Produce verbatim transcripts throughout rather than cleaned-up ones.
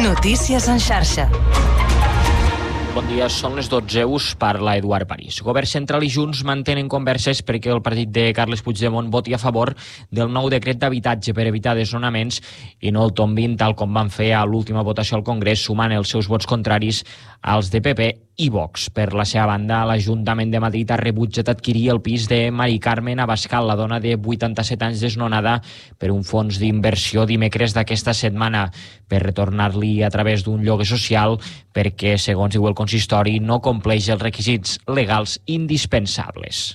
Notícies en xarxa. Bon dia, són les dotze, us parla Eduard París. Govern central i Junts mantenen converses perquè el partit de Carles Puigdemont voti a favor del nou decret d'habitatge per evitar desnonaments i no el tombin tal com van fer a l'última votació al Congrés, sumant els seus vots contraris als de P P i Vox. Per la seva banda, l'Ajuntament de Madrid ha rebutjat adquirir el pis de Mari Carmen Abascal, la dona de vuitanta-set anys desnonada, per un fons d'inversió dimecres d'aquesta setmana per retornar-li a través d'un lloguer social perquè, segons diu el consistori, no compleix els requisits legals indispensables.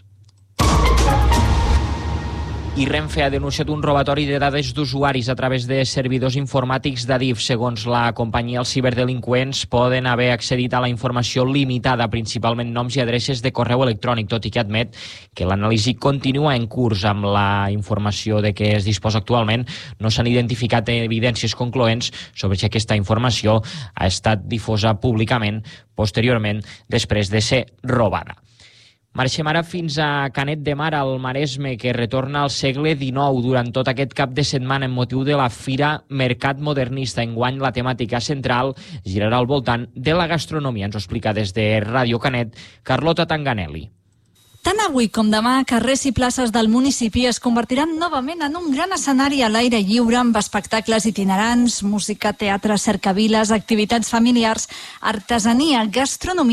I Renfe ha denunciat un robatori de dades d'usuaris a través de servidors informàtics d'Adif. Segons la companyia, els ciberdelinqüents poden haver accedit a la informació limitada, principalment noms i adreces de correu electrònic, tot i que admet que l'anàlisi continua en curs. Amb la informació de què es disposa actualment, no s'han identificat evidències concloents sobre si aquesta informació ha estat difosa públicament posteriorment després de ser robada. Marxem ara fins a Canet de Mar, al Maresme, que retorna al segle dinou durant tot aquest cap de setmana en motiu de la Fira Mercat Modernista. Enguany la temàtica central girarà al voltant de la gastronomia. Ens ho explica des de Ràdio Canet Carlota Tanganelli. Tant avui com demà, carrers i places del municipi es convertiran novament en un gran escenari a l'aire lliure amb espectacles itinerants, música, teatre, cercaviles, activitats familiars, artesania, gastronomia